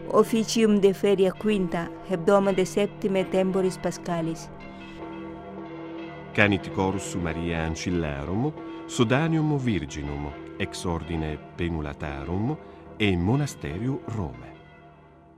officium de feria quinta, hebdoma de septime temporis pascalis. Canit chorus Maria Ancillarum, Sodanium Virginum, ex ordine Penulatarum e Monasterium Rome.